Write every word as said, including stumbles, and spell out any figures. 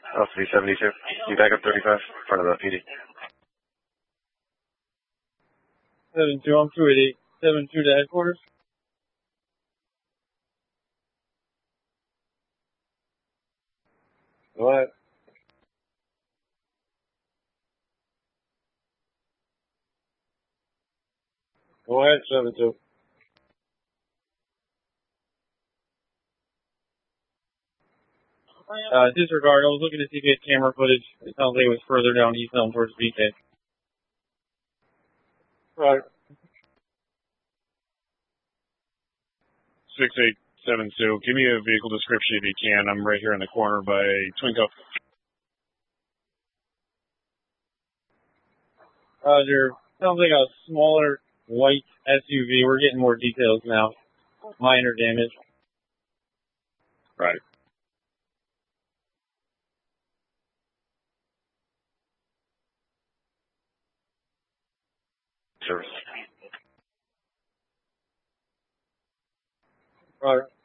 L C seventy-two. You back up thirty-five in front of the P D. seven two, I'm two eighty-eight. seven two to headquarters. Go ahead. Go ahead, seven two. Uh, disregard, I was looking to see if you had camera footage. It sounds like it was further down East Elm towards B K. Right. six eight seven two. Give me a vehicle description if you can. I'm right here in the corner by Twinko. Roger. Sounds like a smaller white S U V. We're getting more details now. Minor damage. Right. Service. Roger.